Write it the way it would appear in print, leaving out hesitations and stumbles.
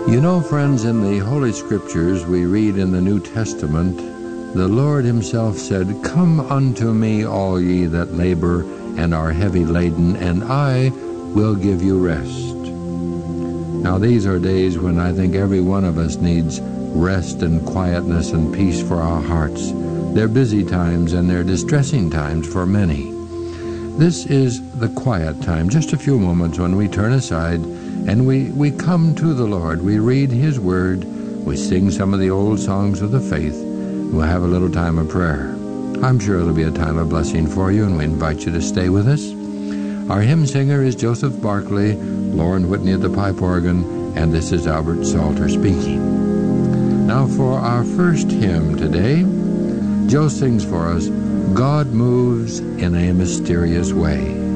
You know, friends, in the Holy Scriptures we read in the New Testament, the Lord himself said, "Come unto me, all ye that labor and are heavy laden, and I will give you rest." Now, these are days when I think every one of us needs rest and quietness and peace for our hearts. They're busy times and they're distressing times for many. This is the quiet time, just a few moments when we turn aside and we come to the Lord. We read his word, we sing some of the old songs of the faith, we'll have a little time of prayer. I'm sure it'll be a time of blessing for you, and we invite you to stay with us. Our hymn singer is Joseph Barkley, Lauren Whitney at the pipe organ, and this is Albert Salter speaking. Now for our first hymn today, Joe sings for us, "God Moves in a Mysterious Way."